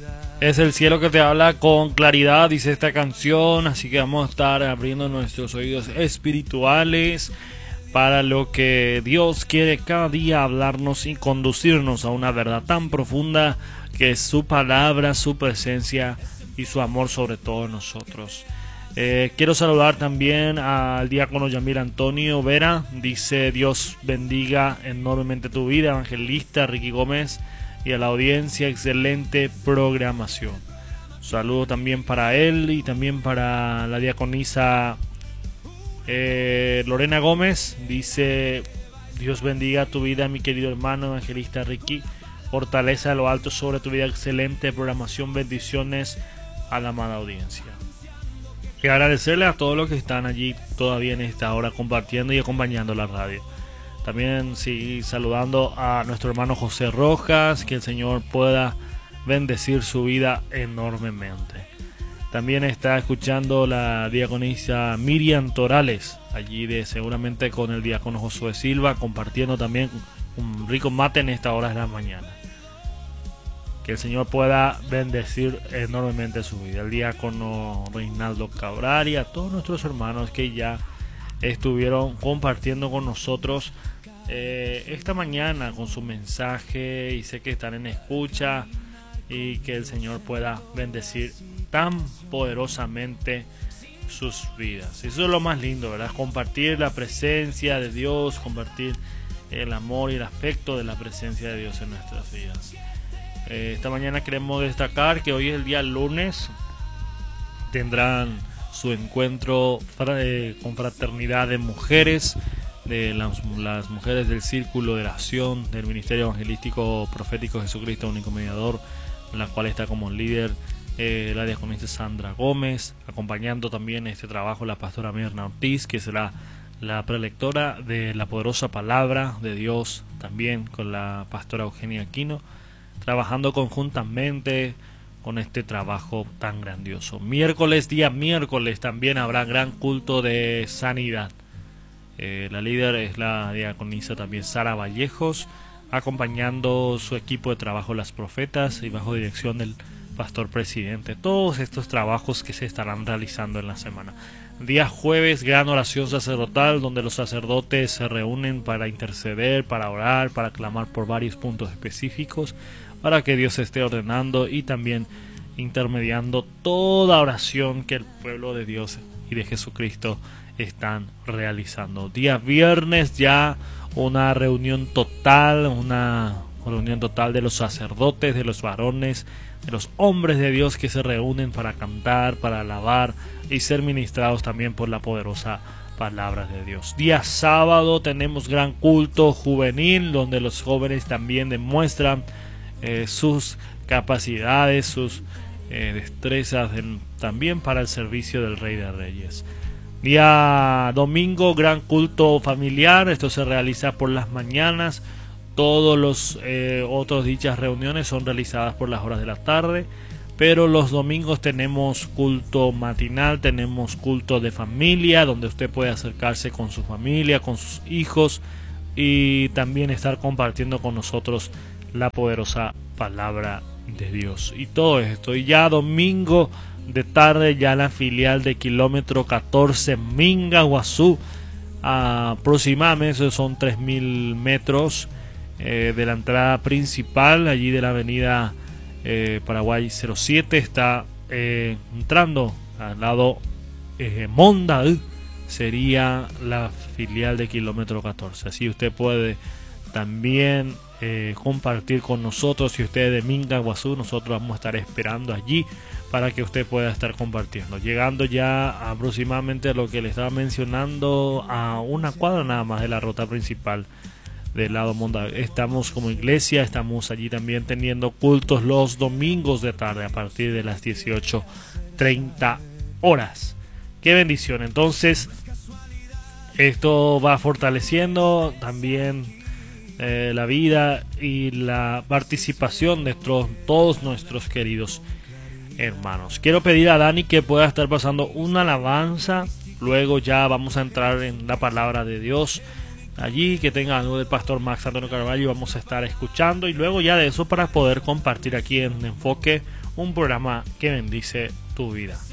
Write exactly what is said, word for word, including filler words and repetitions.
Es el cielo que te habla con claridad, dice esta canción, así que vamos a estar abriendo nuestros oídos espirituales para lo que Dios quiere cada día hablarnos y conducirnos a una verdad tan profunda que es su palabra, su presencia y su amor sobre todos nosotros. Eh, quiero saludar también al diácono Yamil Antonio Vera, dice Dios bendiga enormemente tu vida, evangelista Ricky Gómez, y a la audiencia, excelente programación. Saludo también para él y también para la diaconisa eh, Lorena Gómez. Dice, Dios bendiga tu vida, mi querido hermano evangelista Ricky. Fortaleza de lo alto sobre tu vida, excelente programación. Bendiciones a la amada audiencia. Y agradecerle a todos los que están allí todavía en esta hora compartiendo y acompañando la radio. También sí, saludando a nuestro hermano José Rojas, que el Señor pueda bendecir su vida enormemente. También está escuchando la diaconisa Miriam Torales, allí de seguramente con el diácono Josué Silva, compartiendo también un rico mate en esta hora de la mañana. Que el Señor pueda bendecir enormemente su vida. El diácono Reinaldo Cabrari, a todos nuestros hermanos que ya estuvieron compartiendo con nosotros eh, esta mañana con su mensaje, y sé que están en escucha, y que el Señor pueda bendecir tan poderosamente sus vidas. Eso es lo más lindo, ¿verdad? Compartir la presencia de Dios, compartir el amor y el afecto de la presencia de Dios en nuestras vidas. Eh, esta mañana queremos destacar que hoy es el día lunes, tendrán su encuentro eh, con fraternidad de mujeres, de las, las mujeres del Círculo de Oración del Ministerio Evangelístico Profético Jesucristo Único Mediador, en la cual está como líder eh, la diaconisa Sandra Gómez, acompañando también este trabajo la pastora Mirna Ortiz, que será la prelectora de la poderosa palabra de Dios, también con la pastora Eugenia Aquino, trabajando conjuntamente con este trabajo tan grandioso. Miércoles, día miércoles, también habrá gran culto de sanidad. Eh, la líder es la diaconisa también Sara Vallejos, acompañando su equipo de trabajo Las Profetas y bajo dirección del pastor presidente. Todos estos trabajos que se estarán realizando en la semana. Día jueves, gran oración sacerdotal, donde los sacerdotes se reúnen para interceder, para orar, para clamar por varios puntos específicos, para que Dios esté ordenando y también intermediando toda oración que el pueblo de Dios y de Jesucristo están realizando. Día viernes ya una reunión total, una reunión total de los sacerdotes, de los varones, de los hombres de Dios que se reúnen para cantar, para alabar y ser ministrados también por la poderosa palabra de Dios. Día sábado tenemos gran culto juvenil, donde los jóvenes también demuestran eh, sus capacidades, sus eh, destrezas en, también para el servicio del Rey de Reyes. Día domingo, gran culto familiar. Esto se realiza por las mañanas. Todos los eh, otros dichas reuniones son realizadas por las horas de la tarde, pero los domingos tenemos culto matinal, tenemos culto de familia, donde usted puede acercarse con su familia, con sus hijos, y también estar compartiendo con nosotros la poderosa palabra de Dios. Y todo esto, y ya domingo de tarde, ya la filial de kilómetro catorce Minga, Guazú, aproximadamente son tres mil metros eh, de la entrada principal, allí de la avenida eh, Paraguay cero siete, está eh, entrando al lado eh, Monda, sería la filial de kilómetro catorce. Así usted puede también eh, compartir con nosotros. Si usted es de Minga, Guazú, nosotros vamos a estar esperando allí para que usted pueda estar compartiendo. Llegando ya aproximadamente a lo que le estaba mencionando, a una cuadra nada más de la ruta principal del lado Monda. Estamos como iglesia, estamos allí también teniendo cultos los domingos de tarde a partir de las dieciocho treinta horas. ¡Qué bendición! Entonces, esto va fortaleciendo también eh, la vida y la participación de todos, todos nuestros queridos hermanos. Quiero pedir a Dani que pueda estar pasando una alabanza. Luego ya vamos a entrar en la palabra de Dios. Allí que tenga algo del pastor Max Antonio Carvalho, vamos a estar escuchando. Y luego ya de eso para poder compartir aquí en Enfoque un programa que bendice tu vida.